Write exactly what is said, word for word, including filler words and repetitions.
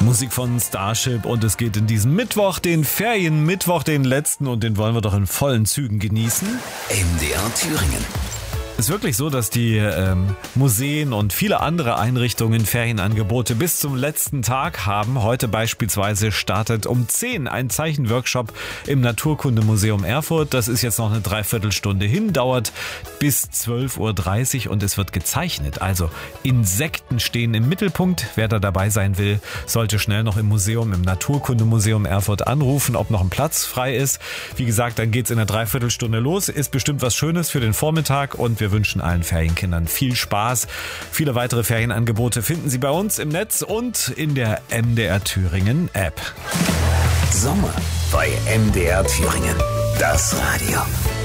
Musik von Starship und es geht in diesem Mittwoch, den Ferienmittwoch, den letzten, und den wollen wir doch in vollen Zügen genießen. M D R Thüringen. Es ist wirklich so, dass die ähm, Museen und viele andere Einrichtungen Ferienangebote bis zum letzten Tag haben. Heute beispielsweise startet um zehn ein Zeichenworkshop im Naturkundemuseum Erfurt. Das ist jetzt noch eine Dreiviertelstunde hin, dauert bis zwölf Uhr dreißig und es wird gezeichnet. Also Insekten stehen im Mittelpunkt. Wer da dabei sein will, sollte schnell noch im Museum, im Naturkundemuseum Erfurt anrufen, ob noch ein Platz frei ist. Wie gesagt, dann geht's in einer Dreiviertelstunde los. Ist bestimmt was Schönes für den Vormittag und wir wünschen allen Ferienkindern viel Spaß. Viele weitere Ferienangebote finden Sie bei uns im Netz und in der M D R Thüringen App. Sommer bei M D R Thüringen. Das Radio.